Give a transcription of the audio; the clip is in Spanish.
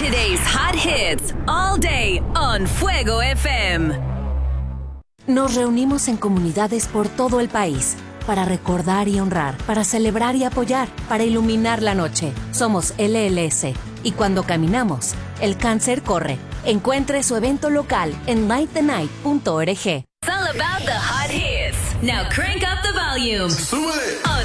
Today's hot hits all day on Fuego FM. Nos reunimos en comunidades por todo el país para recordar y honrar, para celebrar y apoyar, para iluminar la noche. Somos LLS y cuando caminamos, el cáncer corre. Encuentre su evento local en lightthenight.org. It's all about the hot hits. Now crank up the volume. ¡Súbele! On